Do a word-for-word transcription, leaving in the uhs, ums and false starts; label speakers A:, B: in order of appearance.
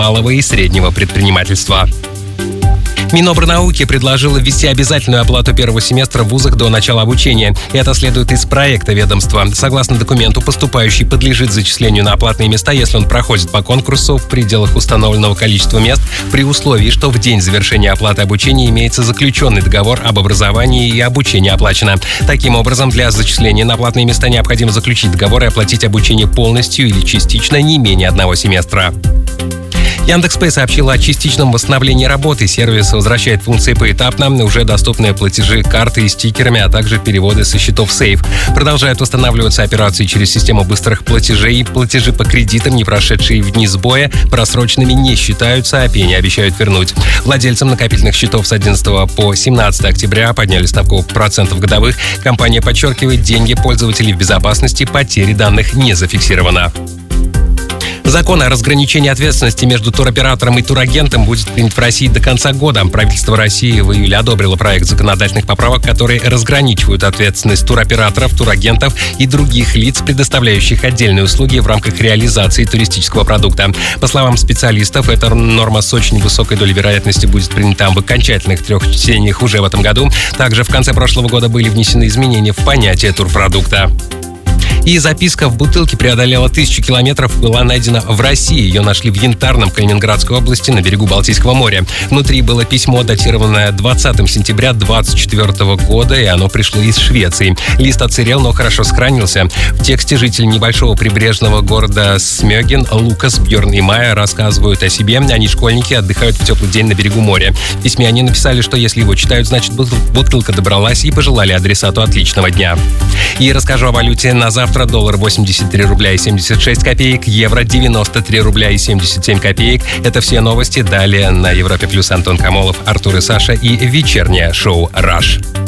A: малого и среднего предпринимательства. Минобрнауки предложила ввести обязательную оплату первого семестра в вузах до начала обучения. Это следует из проекта ведомства. Согласно документу, поступающий подлежит зачислению на оплатные места, если он проходит по конкурсу в пределах установленного количества мест, при условии, что в день завершения оплаты обучения имеется заключенный договор об образовании и обучение оплачено. Таким образом, для зачисления на оплатные места необходимо заключить договор и оплатить обучение полностью или частично не менее одного семестра. Яндекс.Пэй сообщила о частичном восстановлении работы. Сервис возвращает функции поэтапно, уже доступные платежи карты и стикерами, а также переводы со счетов сейф. Продолжают восстанавливаться операции через систему быстрых платежей. Платежи по кредитам, не прошедшие в дни сбоя, просроченными не считаются, а пени обещают вернуть. Владельцам накопительных счетов с одиннадцатого по семнадцатое октября подняли ставку процентов годовых. Компания подчеркивает, деньги пользователей в безопасности, потери данных не зафиксировано. Закон о разграничении ответственности между туроператором и турагентом будет принят в России до конца года. Правительство России в июле одобрило проект законодательных поправок, которые разграничивают ответственность туроператоров, турагентов и других лиц, предоставляющих отдельные услуги в рамках реализации туристического продукта. По словам специалистов, эта норма с очень высокой долей вероятности будет принята в окончательных трех чтениях уже в этом году. Также в конце прошлого года были внесены изменения в понятие турпродукта. И записка в бутылке преодолела тысячу километров, была найдена в России. Ее нашли в Янтарном, Калининградской области, на берегу Балтийского моря. Внутри было письмо, датированное двадцатого сентября двадцать четвёртого года, и оно пришло из Швеции. Лист отсырел, но хорошо сохранился. В тексте житель небольшого прибрежного города Смёген, Лукас, Бьерн и Майя рассказывают о себе. Они школьники, отдыхают в теплый день на берегу моря. В письме они написали, что если его читают, значит бутылка добралась, и пожелали адресату отличного дня. И расскажу о валюте на завтра. Доллар восемьдесят три рубля и семьдесят шесть копеек, евро девяносто три рубля и семьдесят семь копеек. Это все новости. Далее на Европе Плюс Антон Камолов, Артур и Саша и вечернее шоу «Раш».